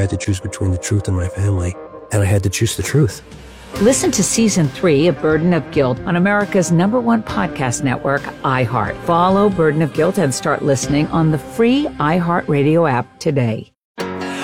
had to choose between the truth and my family, and I had to choose the truth. Listen to Season 3 of Burden of Guilt on America's #1 podcast network, iHeart. Follow Burden of Guilt and start listening on the free iHeartRadio app today.